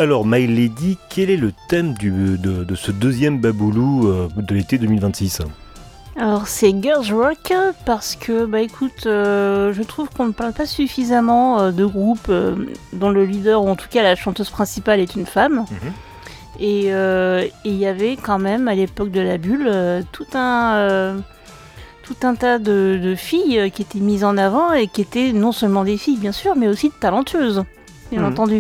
Alors, My Lady, quel est le thème de ce deuxième Baboulou de l'été 2026 ? Alors c'est Girls Rock parce que écoute, je trouve qu'on ne parle pas suffisamment de groupes dont le leader ou en tout cas la chanteuse principale est une femme. Et il y avait quand même à l'époque de la bulle tout un tas de filles qui étaient mises en avant et qui étaient non seulement des filles bien sûr mais aussi talentueuses bien entendu.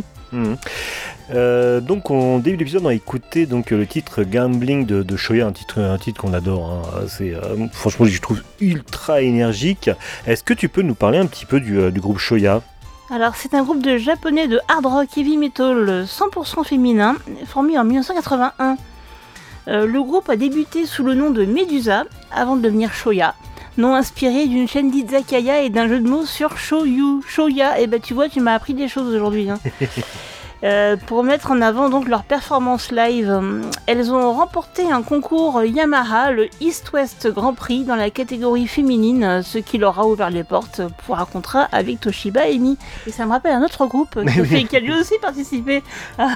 Donc en début d'épisode on a écouté le titre Gambling de Shoya, un titre qu'on adore, hein. C'est franchement je trouve ultra énergique. Est-ce que tu peux nous parler un petit peu du groupe Shoya ? Alors c'est un groupe de japonais de hard rock heavy metal 100% féminin formé en 1981. Le groupe a débuté sous le nom de Medusa avant de devenir Shoya, nom inspiré d'une chaîne d'izakaya et d'un jeu de mots sur Shoyu, Shoya. Et tu vois, tu m'as appris des choses aujourd'hui, hein. Pour mettre en avant donc leur performance live, elles ont remporté un concours Yamaha, le East-West Grand Prix dans la catégorie féminine, ce qui leur a ouvert les portes pour un contrat avec Toshiba Emi. Et ça me rappelle un autre groupe qui a lui aussi participé.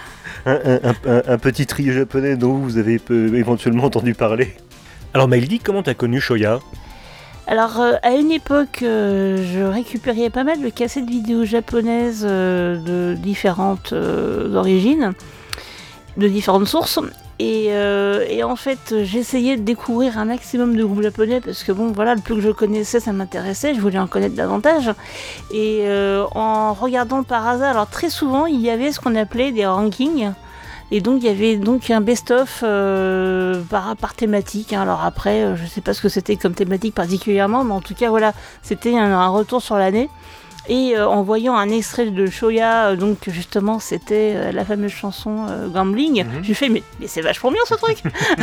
Un petit trio japonais dont vous avez éventuellement entendu parler. Alors Maïli, comment t'as connu Shoya ? Alors, à une époque, je récupérais pas mal de cassettes vidéo japonaises de différentes origines, de différentes sources. Et en fait, j'essayais de découvrir un maximum de groupes japonais parce que le peu que je connaissais, ça m'intéressait, je voulais en connaître davantage. Et en regardant par hasard, alors très souvent, il y avait ce qu'on appelait des rankings. Et donc il y avait un best-of par thématique, hein. Alors après, je sais pas ce que c'était comme thématique particulièrement, mais en tout cas voilà, c'était un retour sur l'année. Et en voyant un extrait de Shoya, donc justement c'était la fameuse chanson Gambling, j'ai fait mais c'est vachement bien ce truc.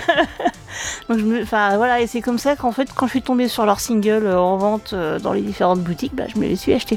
Donc et c'est comme ça qu'en fait quand je suis tombée sur leur single en vente dans les différentes boutiques, je me les suis achetés.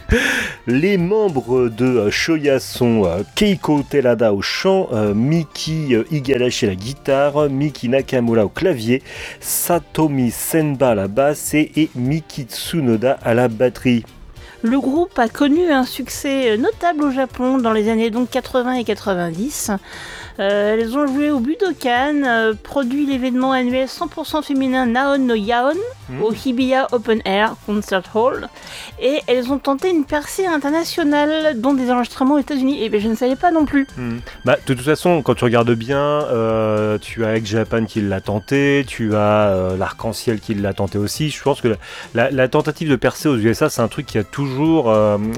Les membres de Shoya sont Keiko Terada au chant, Miki Igarashi à la guitare, Miki Nakamura au clavier, Satomi Senba à la basse et Miki Tsunoda à la batterie. Le groupe a connu un succès notable au Japon dans les années 80 et 90. Elles ont joué au Budokan, produit l'événement annuel 100% féminin Naon no Yaon au Hibiya Open Air Concert Hall, et elles ont tenté une percée internationale, dont des enregistrements aux États-Unis. Et je ne savais pas non plus. De toute façon, quand tu regardes bien, tu as Egg Japan qui l'a tenté, tu as l'Arc-en-Ciel qui l'a tenté aussi. Je pense que la tentative de percer aux USA, c'est un truc qui a toujours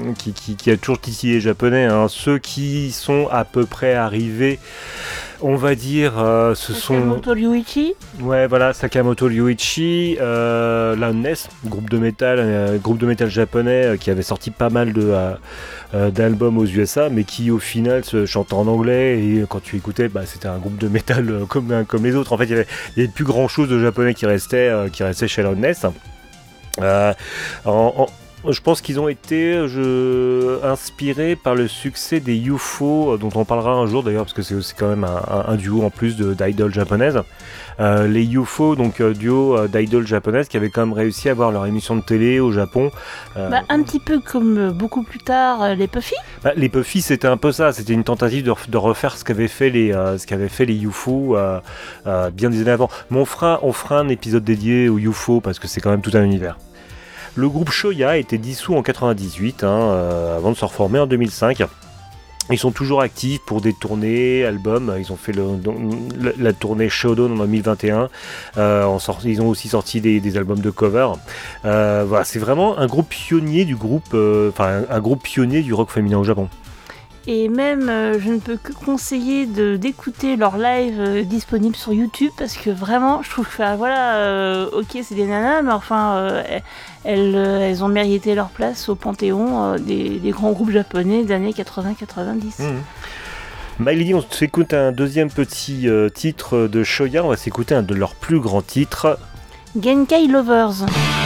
titillé les Japonais, hein. Ceux qui sont à peu près arrivés, on va dire, Sakamoto Ryuichi. Ouais, voilà, Sakamoto Ryuichi, Loudness, groupe de métal japonais qui avait sorti pas mal d'albums aux USA, mais qui au final se chantait en anglais, et quand tu écoutais, c'était un groupe de métal comme les autres. En fait, il y avait plus grand chose de japonais qui restait chez Loudness. Je pense qu'ils ont été inspirés par le succès des UFO, dont on parlera un jour d'ailleurs, parce que c'est aussi quand même un duo en plus d'idoles japonaises. Les UFO, donc duo d'idoles japonaises qui avaient quand même réussi à avoir leur émission de télé au Japon. Un petit peu comme beaucoup plus tard les Puffy. Les Puffy, c'était un peu ça, c'était une tentative de refaire ce qu'avaient fait les UFO bien des années avant. Mais on fera un épisode dédié aux UFO parce que c'est quand même tout un univers. Le groupe Shoya a été dissous en 98, avant de se reformer en 2005. Ils sont toujours actifs pour des tournées, albums. Ils ont fait la tournée Showdown en 2021. Ils ont aussi sorti des albums de cover. C'est vraiment un groupe pionnier du un groupe pionnier du rock féminin au Japon. Et même, je ne peux que conseiller d'écouter leur live disponible sur YouTube, parce que vraiment, je trouve que, ok, c'est des nanas, mais enfin, elles ont mérité leur place au panthéon des grands groupes japonais des années 80-90. Maïli, on s'écoute un deuxième petit titre de Shoya, on va s'écouter un de leurs plus grands titres. Genkai Lovers.